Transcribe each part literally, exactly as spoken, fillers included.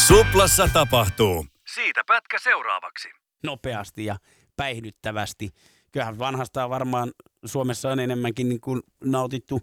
Suplassa tapahtuu. Siitä pätkä seuraavaksi. Nopeasti ja päihdyttävästi. Kyllähän vanhastaan varmaan Suomessa on enemmänkin niin kuin nautittu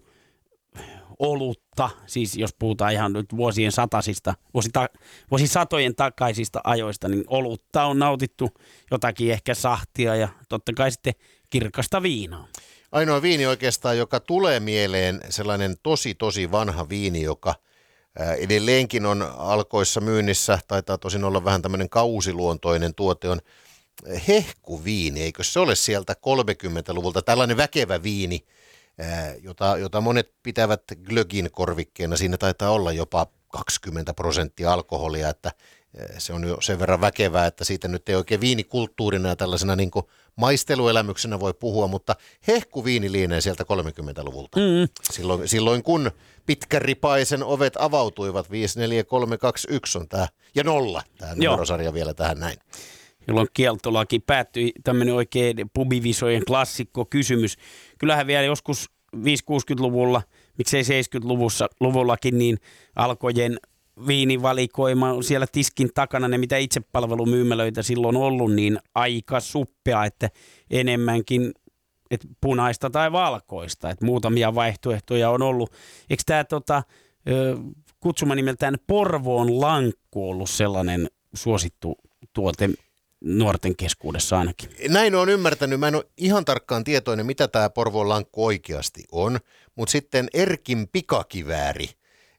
olutta, siis jos puhutaan ihan nyt vuosien satasista, vuosita, vuosisatojen takaisista ajoista, niin olutta on nautittu, jotakin ehkä sahtia ja totta kai sitten kirkasta viinaa. Ainoa viini oikeastaan, joka tulee mieleen, sellainen tosi tosi vanha viini, joka edelleenkin on Alkoissa myynnissä, taitaa tosin olla vähän tämmöinen kausiluontoinen tuote, on hehkuviini, eikö se ole sieltä kolmekymmentäluvulta, tällainen väkevä viini, jota, jota monet pitävät glögin korvikkeena, siinä taitaa olla jopa kaksikymmentä prosenttia alkoholia, että se on jo sen verran väkevää, että siitä nyt ei oikein viinikulttuurina ja tällaisena niin kuin maisteluelämyksenä voi puhua, mutta hehkuviini lienee sieltä kolmekymmentäluvulta. Mm. Silloin, silloin kun pitkäripaisen ovet avautuivat, viisi, neljä, kolme, kaksi, yksi on tämä, ja nolla, tämä numerosarja vielä tähän näin. Jolloin kieltolaki päättyi, tämmöinen oikein pubivisojen klassikko kysymys. Kyllähän vielä joskus viisikymmentä-kuusikymmentäluvulla, miksei seitsemänkymmentäluvullakin, niin Alkojen viinivalikoima on siellä tiskin takana, ne mitä itsepalvelumyymälöitä silloin on ollut, niin aika suppea, että enemmänkin että punaista tai valkoista, että muutamia vaihtoehtoja on ollut. Eikö tämä tota, kutsuma nimeltään Porvoon lankku ollut sellainen suosittu tuote nuorten keskuudessa ainakin? Näin olen ymmärtänyt. Mä en ole ihan tarkkaan tietoinen, mitä tämä Porvoon lankku oikeasti on, mutta sitten Erkin pikakivääri,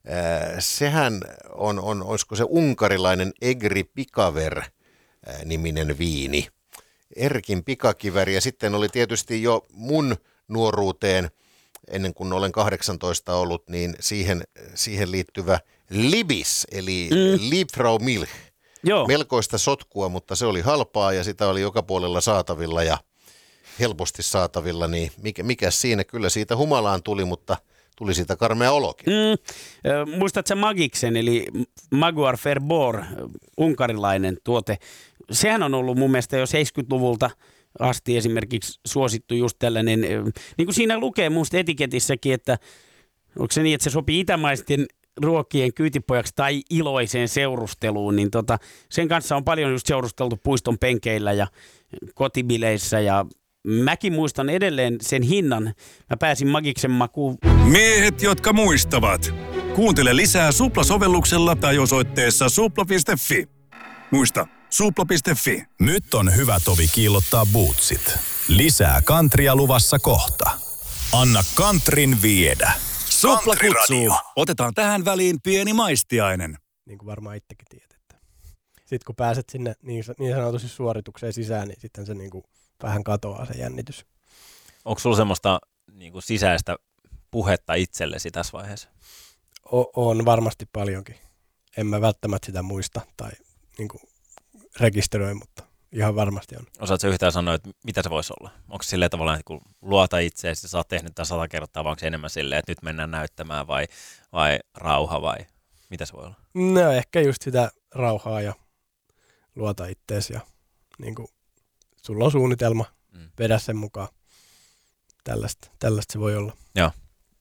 sehän on, on, olisiko se unkarilainen Egri Pikaver-niminen viini. Erkin pikakiväri ja sitten oli tietysti jo mun nuoruuteen, ennen kuin olen kahdeksantoista ollut, niin siihen, siihen liittyvä Libis, eli mm. Liebfrau Milch. Joo. Melkoista sotkua, mutta se oli halpaa ja sitä oli joka puolella saatavilla ja helposti saatavilla, niin mikä, mikä siinä kyllä siitä humalaan tuli, mutta tuli siitä karmea olokin. Mm. Muistatko Magiksen, eli Maguar Ferbor, unkarilainen tuote? Sehän on ollut mun mielestä jo seitsemänkymmentäluvulta asti esimerkiksi suosittu just tällainen, niin kuin siinä lukee musta etiketissäkin, että onko se niin, että se sopii itämaisten ruokien kyytipojaksi tai iloiseen seurusteluun, niin tota, sen kanssa on paljon just seurusteltu puiston penkeillä ja kotibileissä ja mäkin muistan edelleen sen hinnan. Mä pääsin Magiksen makuun. Miehet, jotka muistavat. Kuuntele lisää Supla-sovelluksella tai osoitteessa supla piste fi. Muista, supla piste fi. Nyt on hyvä tovi kiillottaa bootsit. Lisää kantria luvassa kohta. Anna kantrin viedä. Supla kutsuu. Otetaan tähän väliin pieni maistiainen. Niin kuin varmaan itsekin tiedät. Sitten kun pääset sinne niin, niin sanotusti suoritukseen sisään, niin sitten se niin kuin vähän katoaa se jännitys. Onko sulla semmoista niin kuin sisäistä puhetta itsellesi tässä vaiheessa? O- on varmasti paljonkin. En mä välttämättä sitä muista tai niin kuin rekisteröi, mutta ihan varmasti on. Osaatko yhtään sanoa, että mitä se voisi olla? Onko se silleen tavallaan, että kun luota itseäsi, sä oot tehnyt tämän sata kertaa, vai onko se enemmän silleen, että nyt mennään näyttämään vai, vai rauha vai mitä se voi olla? No ehkä just sitä rauhaa ja luota itteesi ja niin kuin sulla on suunnitelma, mm. vedä sen mukaan. Tällaista, tällaista se voi olla. Joo.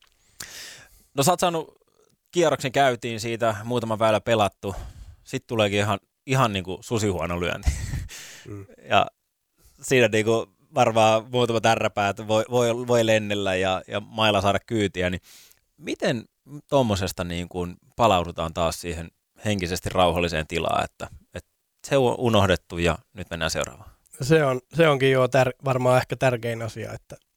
No sä oot saanut kierroksen käytiin siitä, muutama väylä pelattu. Sitten tuleekin ihan, ihan niin kuin susihuono lyönti. Mm. Ja siinä niin kuin varmaan muutama tärräpäät voi, voi, voi lennellä ja, ja mailla saada kyytiä. Niin miten tuommoisesta niin kuin palaudutaan taas siihen henkisesti rauhalliseen tilaan, että, että se on unohdettu ja nyt mennään seuraavaan? Se, on, se onkin jo tär, varmaan ehkä tärkein asia, että